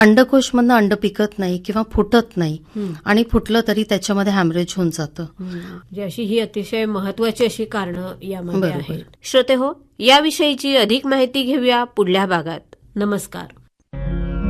अंडकोशमधनं अंड पिकत नाही किंवा फुटत नाही आणि फुटलं तरी त्याच्यामध्ये हॅमरेज होऊन जातं. अशी ही अतिशय महत्वाची अशी कारणं यामध्ये आहेत. श्रोते हो, याविषयीची अधिक माहिती घेऊया पुढल्या भागात. नमस्कार.